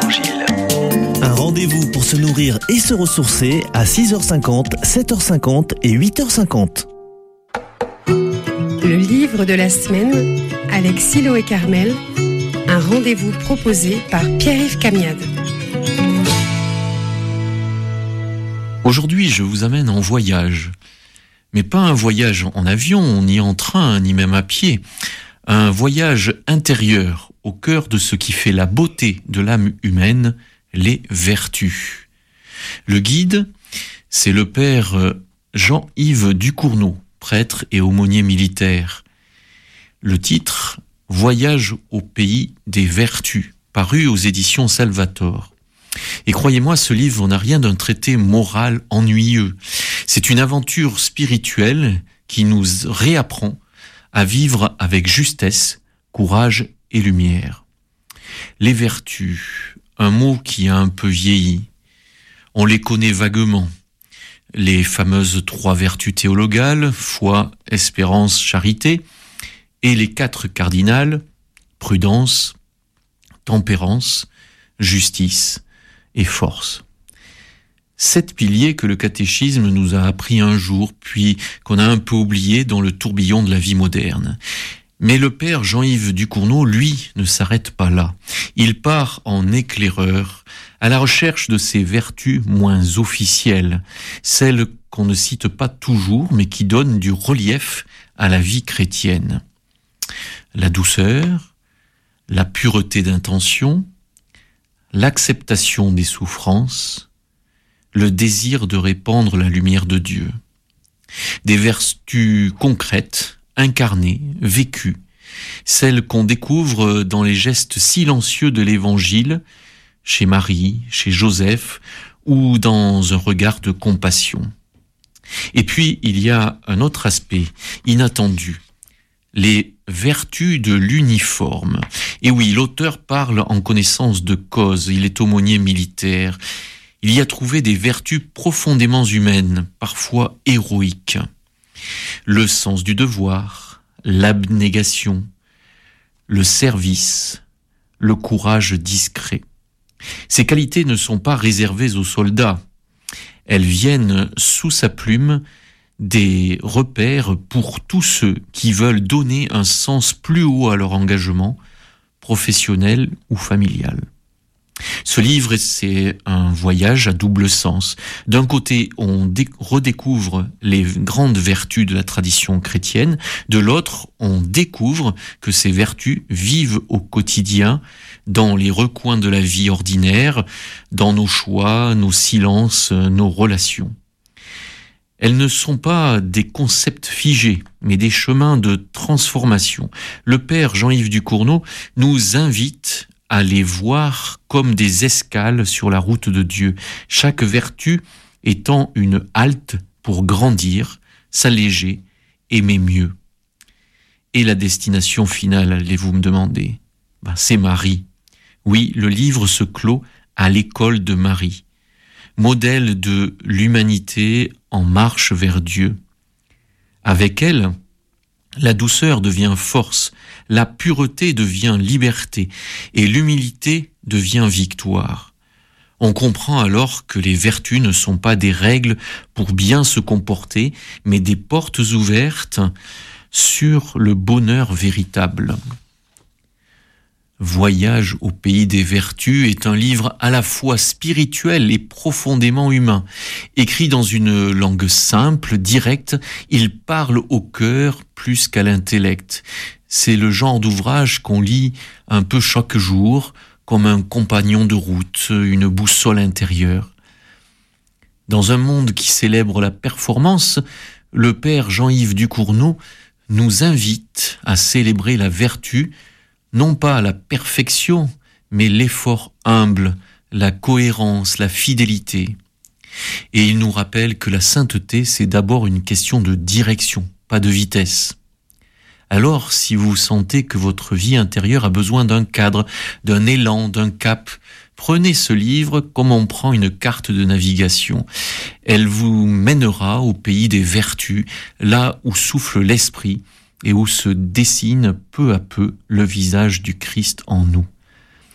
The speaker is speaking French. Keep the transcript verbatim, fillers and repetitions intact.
l'Évangile. Un rendez-vous pour se nourrir et se ressourcer à six heures cinquante, sept heures cinquante et huit heures cinquante. Le livre de la semaine avec Silo et Carmel, un rendez-vous proposé par Pierre-Yves Camiade. Aujourd'hui, je vous amène en voyage. Mais pas un voyage en avion, ni en train, ni même à pied. Un voyage intérieur, au cœur de ce qui fait la beauté de l'âme humaine, les vertus. Le guide, c'est le père Jean-Yves Ducournau, prêtre et aumônier militaire. Le titre, Voyage au pays des vertus, paru aux éditions Salvator. Et croyez-moi, ce livre n'a rien d'un traité moral ennuyeux. C'est une aventure spirituelle qui nous réapprend à vivre avec justesse, courage et lumière. Les vertus, un mot qui a un peu vieilli. On les connaît vaguement. Les fameuses trois vertus théologales, foi, espérance, charité, et les quatre cardinales, prudence, tempérance, justice et force. Sept piliers que le catéchisme nous a appris un jour, puis qu'on a un peu oubliés dans le tourbillon de la vie moderne. Mais le père Jean-Yves Ducournau, lui, ne s'arrête pas là. Il part en éclaireur, à la recherche de ces vertus moins officielles, celles qu'on ne cite pas toujours, mais qui donnent du relief à la vie chrétienne. La douceur, la pureté d'intention, l'acceptation des souffrances, le désir de répandre la lumière de Dieu. Des vertus concrètes, incarnées, vécues, celles qu'on découvre dans les gestes silencieux de l'Évangile, chez Marie, chez Joseph, ou dans un regard de compassion. Et puis, il y a un autre aspect inattendu, les vertus de l'uniforme. Et oui, l'auteur parle en connaissance de cause, il est aumônier militaire. Il y a trouvé des vertus profondément humaines, parfois héroïques. Le sens du devoir, l'abnégation, le service, le courage discret. Ces qualités ne sont pas réservées aux soldats. Elles viennent sous sa plume des repères pour tous ceux qui veulent donner un sens plus haut à leur engagement, professionnel ou familial. Ce livre, c'est un voyage à double sens. D'un côté, on dé- redécouvre les grandes vertus de la tradition chrétienne. De l'autre, on découvre que ces vertus vivent au quotidien, dans les recoins de la vie ordinaire, dans nos choix, nos silences, nos relations. Elles ne sont pas des concepts figés, mais des chemins de transformation. Le père Jean-Yves Ducournau nous invite à les voir comme des escales sur la route de Dieu, chaque vertu étant une halte pour grandir, s'alléger, aimer mieux. Et la destination finale, allez-vous me demander ? Ben, c'est Marie. Oui, le livre se clôt à l'école de Marie, modèle de l'humanité en marche vers Dieu. Avec elle, la douceur devient force, la pureté devient liberté et l'humilité devient victoire. On comprend alors que les vertus ne sont pas des règles pour bien se comporter, mais des portes ouvertes sur le bonheur véritable. Voyage au pays des vertus est un livre à la fois spirituel et profondément humain. Écrit dans une langue simple, directe, il parle au cœur plus qu'à l'intellect. C'est le genre d'ouvrage qu'on lit un peu chaque jour, comme un compagnon de route, une boussole intérieure. Dans un monde qui célèbre la performance, le père Jean-Yves Ducournau nous invite à célébrer la vertu, non pas la perfection, mais l'effort humble, la cohérence, la fidélité. Et il nous rappelle que la sainteté, c'est d'abord une question de direction, pas de vitesse. Alors, si vous sentez que votre vie intérieure a besoin d'un cadre, d'un élan, d'un cap, prenez ce livre comme on prend une carte de navigation. Elle vous mènera au pays des vertus, là où souffle l'esprit et où se dessine peu à peu le visage du Christ en nous.